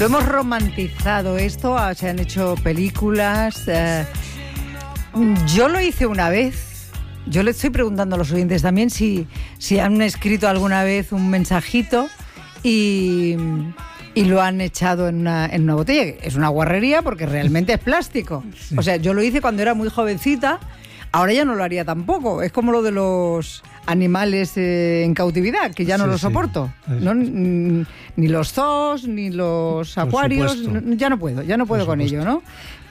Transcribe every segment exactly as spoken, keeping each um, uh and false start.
Lo hemos romantizado esto, se han hecho películas. Eh, yo lo hice una vez. Yo le estoy preguntando a los oyentes también si, si han escrito alguna vez un mensajito y, y lo han echado en una, en una botella. Es una guarrería porque realmente es plástico. Sí. O sea, yo lo hice cuando era muy jovencita. Ahora ya no lo haría tampoco. Es como lo de los animales eh, en cautividad, que ya no sí, lo soporto. Sí. ¿No? Ni, ni los zoos, ni los Por acuarios. No, ya no puedo, ya no puedo con ello, ¿no?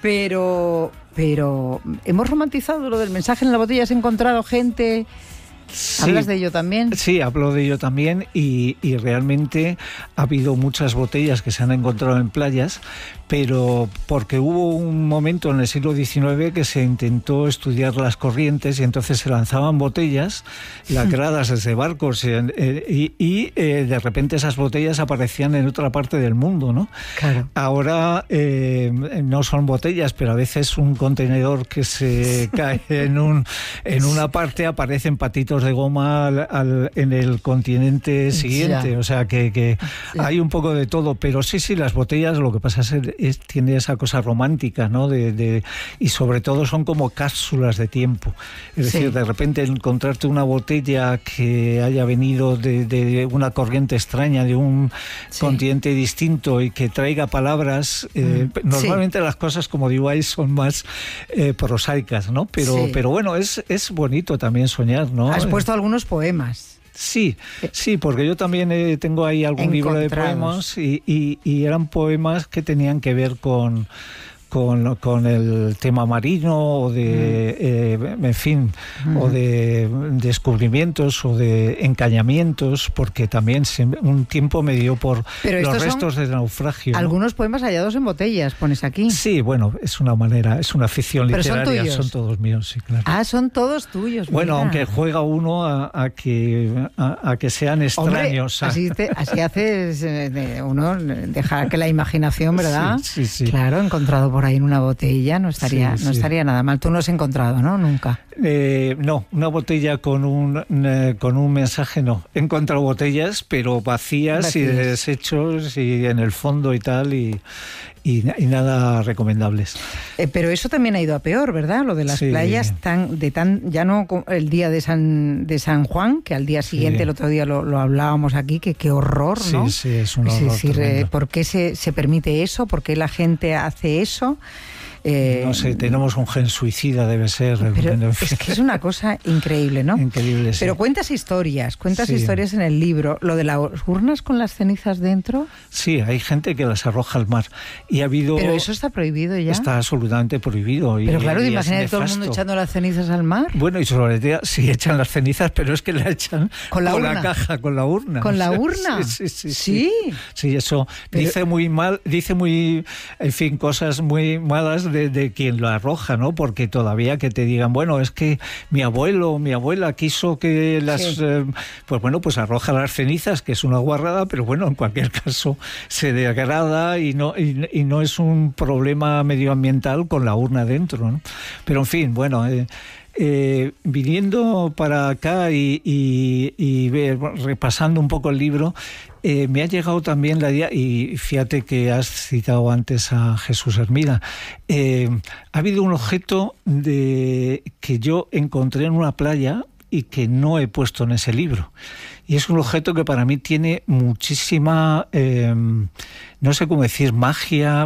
Pero, pero hemos romantizado lo del mensaje en la botella. ¿Has encontrado gente? Sí, ¿hablas de ello también? Sí, hablo de ello también y, y realmente ha habido muchas botellas que se han encontrado en playas, pero porque hubo un momento en el siglo diecinueve que se intentó estudiar las corrientes y entonces se lanzaban botellas lacradas desde barcos y, y, y eh, de repente esas botellas aparecían en otra parte del mundo, ¿no? Claro. Ahora eh, no son botellas, pero a veces un contenedor que se cae en, un, en una parte aparecen patitos de goma al, al, en el continente siguiente, ya. O sea que, que ya. Hay un poco de todo, pero sí, sí, las botellas lo que pasa es que es, tiene esa cosa romántica, ¿no? De, de, y sobre todo son como cápsulas de tiempo, es sí. decir, de repente encontrarte una botella que haya venido de, de una corriente extraña, de un sí. continente distinto y que traiga palabras, eh, mm. normalmente sí. las cosas, como digo ahí, son más eh, prosaicas, ¿no? Pero, sí. pero bueno, es, es bonito también soñar, ¿no? Has puesto algunos poemas. Sí, sí, porque yo también eh, tengo ahí algún libro de poemas y, y, y eran poemas que tenían que ver con... Con, con el tema marino o de, mm. eh, en fin, mm. o de descubrimientos o de encañamientos, porque también se, un tiempo me dio por los restos de naufragio. Algunos ¿no? poemas hallados en botellas, pones aquí. Sí, bueno, es una manera, es una ficción Pero literaria. ¿son tuyos? Son todos míos, sí, claro. Ah, son todos tuyos. Bueno, mira. Aunque juega uno a, a, que, a, a que sean extraños. Hombre, así, te, así haces eh, uno, dejar que la imaginación, ¿verdad? Sí, sí, sí. Claro, encontrado por ahí en una botella, no estaría, sí, sí. no estaría nada mal. Tú no has encontrado, ¿no? Nunca. Eh, no, una botella con un eh, con un mensaje no. He encontrado botellas, pero vacías, vacías. y de desechos y en el fondo y tal, y, y, y nada recomendables. Eh, pero eso también ha ido a peor, ¿verdad? Lo de las sí. playas tan de tan ya no el día de San de San Juan, que al día siguiente, sí. el otro día lo, lo hablábamos aquí, que qué horror, ¿no? Sí, sí, es un horror. Es decir, eh, ¿por qué se, se permite eso? ¿Por qué la gente hace eso? Eh, no sé, tenemos un gen suicida, debe ser. Pero es que es una cosa increíble, ¿no? Increíble, sí. Pero cuentas historias, cuentas sí. historias en el libro. ¿Lo de las urnas con las cenizas dentro? Sí, hay gente que las arroja al mar. Y ha habido... Pero eso está prohibido ya. Está absolutamente prohibido. Pero y, claro, y imagínate todo el mundo echando las cenizas al mar. Bueno, y sobre todo, sí echan las cenizas, pero es que la echan con la, con urna. la caja, con la urna. ¿Con la urna? Sí, sí, sí. Sí, sí. sí. sí eso pero... dice muy mal, dice muy, en fin, cosas muy malas de, de quien lo arroja, ¿no? Porque todavía que te digan, bueno, es que mi abuelo, mi abuela quiso que las... Sí. Eh, pues bueno, pues arroja las cenizas, que es una guarrada, pero bueno, en cualquier caso se degrada y no, y, y no es un problema medioambiental con la urna dentro, ¿no? Pero en fin, bueno... Eh, Eh, viniendo para acá y, y, y ver, repasando un poco el libro, eh, me ha llegado también la idea, y fíjate que has citado antes a Jesús Hermida, eh, ha habido un objeto de, que yo encontré en una playa y que no he puesto en ese libro. Y es un objeto que para mí tiene muchísima, eh, no sé cómo decir, magia,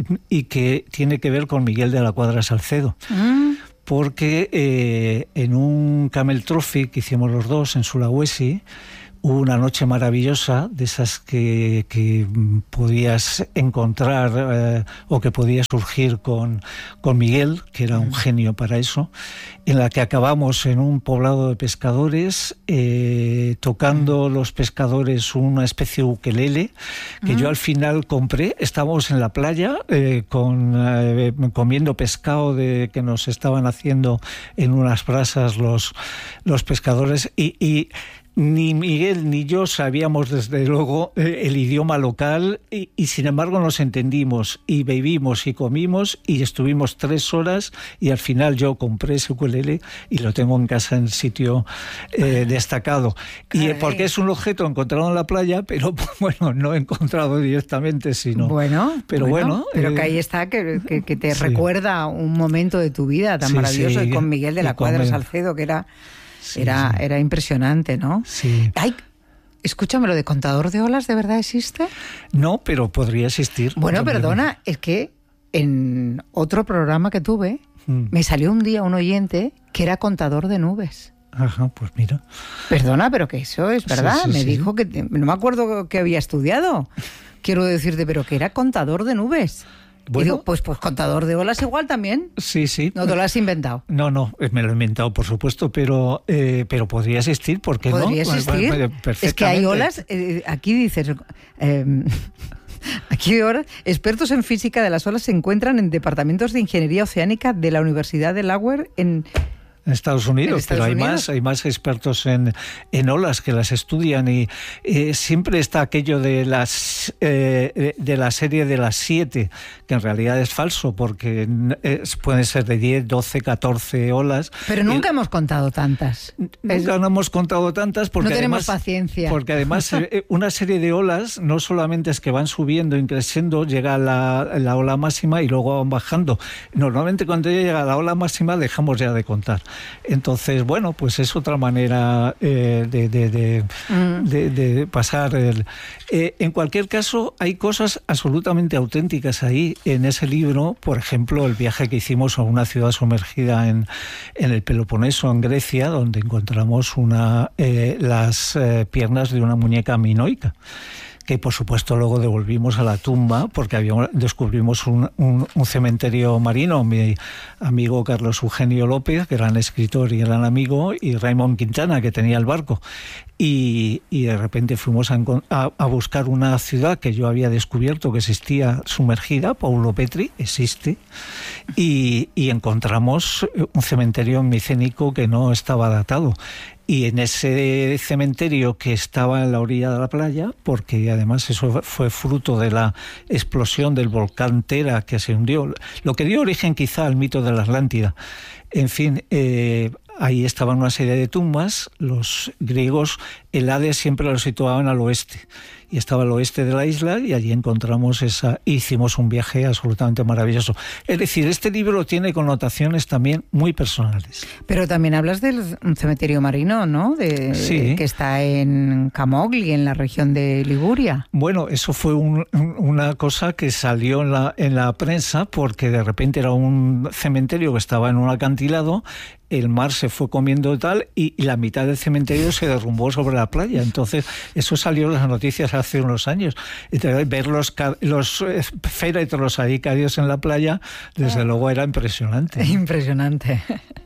y que tiene que ver con Miguel de la Cuadra Salcedo. Mm. Porque eh, en un Camel Trophy que hicimos los dos en Sulawesi, hubo una noche maravillosa, de esas que, que podías encontrar eh, o que podía surgir con, con Miguel, que era un genio para eso, en la que acabamos en un poblado de pescadores, eh, tocando los pescadores una especie de ukelele, que uh-huh. yo al final compré. Estábamos en la playa eh, con, eh, comiendo pescado de, que nos estaban haciendo en unas brasas los, los pescadores, y... y ni Miguel ni yo sabíamos desde luego eh, el idioma local y, y sin embargo nos entendimos y bebimos y comimos y estuvimos tres horas y al final yo compré ese ukelele y lo tengo en casa en sitio eh, destacado. Y eh, porque es un objeto encontrado en la playa, pero bueno, no he encontrado directamente, sino... Bueno, pero bueno... bueno pero eh, que ahí está, que, que, que te sí. recuerda un momento de tu vida tan sí, maravilloso, sí, y con Miguel de la Cuadra con... Salcedo, que era... Sí, era, sí. era impresionante, ¿no? Sí. Ay, escúchame, ¿lo de contador de olas de verdad existe? No, pero podría existir. Bueno, perdona, es que en otro programa que tuve mm. me salió un día un oyente que era contador de nubes. Ajá, pues mira. Perdona, pero que eso es verdad. Sí, sí, me sí. dijo que... No me acuerdo que había estudiado. Quiero decirte, pero que era contador de nubes. Bueno, y digo, pues, pues contador de olas igual también. Sí, sí. No te lo has inventado. No, no, me lo he inventado, por supuesto, pero eh, pero podría existir, ¿por qué ¿Podría no? existir? Bueno, es que hay olas, eh, aquí dices... Eh, Aquí ahora, expertos en física de las olas se encuentran en departamentos de ingeniería oceánica de la Universidad de Delaware en... En Estados Unidos, ¿En Estados pero hay Unidos? más, hay más expertos en, en olas que las estudian y eh, siempre está aquello de las eh, de la serie de las siete, que en realidad es falso porque es, pueden ser de diez, doce, catorce olas. Pero nunca y, hemos contado tantas. Nunca es, no hemos contado tantas porque no tenemos además, paciencia. Porque además una serie de olas no solamente es que van subiendo y creciendo, llega a la, la ola máxima y luego van bajando. Normalmente cuando llega a la ola máxima dejamos ya de contar. Entonces, bueno, pues es otra manera eh, de, de, de, mm. de, de pasar. El, eh, en cualquier caso, hay cosas absolutamente auténticas ahí en ese libro. Por ejemplo, el viaje que hicimos a una ciudad sumergida en, en el Peloponeso, en Grecia, donde encontramos una, eh, las eh, piernas de una muñeca minoica, que por supuesto luego devolvimos a la tumba porque habíamos, descubrimos un, un, un cementerio marino. Mi amigo Carlos Eugenio López, gran escritor y gran amigo, y Raymond Quintana, que tenía el barco. Y, y de repente fuimos a, a, a buscar una ciudad que yo había descubierto que existía sumergida, Paulo Petri, existe, y, y encontramos un cementerio micénico que no estaba datado. Y en ese cementerio que estaba en la orilla de la playa, porque además eso fue fruto de la explosión del volcán Tera que se hundió, lo que dio origen quizá al mito de la Atlántida. En fin, eh, ahí estaban una serie de tumbas. Los griegos el Hades siempre lo situaban al oeste, y estaba al oeste de la isla, y allí encontramos esa, hicimos un viaje absolutamente maravilloso. Es decir, este libro tiene connotaciones también muy personales. Pero también hablas del cementerio marino, ¿no? De, sí. Que está en Camogli, en la región de Liguria. Bueno, eso fue un, una cosa que salió en la, en la prensa, porque de repente era un cementerio que estaba en un acantilado, el mar se fue comiendo tal, y, y la mitad del cementerio se derrumbó sobre la playa. Entonces, eso salió en las noticias hace unos años. Entonces, ver los, los féretros ahí caídos en la playa, desde luego era impresionante, ¿no? Impresionante.